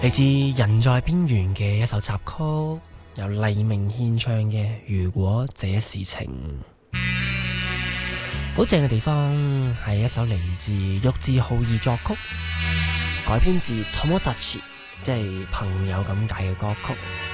嚟自人在邊緣嘅一首插曲，由黎明獻唱嘅《如果這是情》。好正嘅地方係一首嚟自玉置浩二作曲，改編自 Tomodachi 即係朋友咁解嘅歌曲。